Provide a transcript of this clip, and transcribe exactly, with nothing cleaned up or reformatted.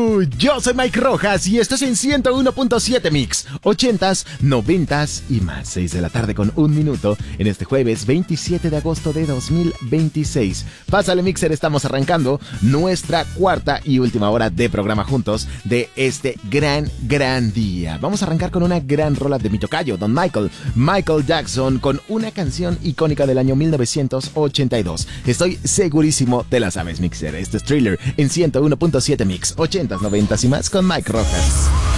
Hello, yo soy Mike Rojas y esto es en ciento uno punto siete Mix, ochentas, noventas y más. Seis de la tarde con un minuto en este jueves veintisiete de agosto de dos mil veintiséis. Pásale, Mixer, estamos arrancando nuestra cuarta y última hora de programa juntos de este gran, gran día. Vamos a arrancar con una gran rola de mi tocayo, Don Michael, Michael Jackson, con una canción icónica del año mil novecientos ochenta y dos. Estoy segurísimo te la sabes, Mixer. Este es Thriller en ciento uno punto siete Mix, ochentas, noventas y más con Mike Rojas.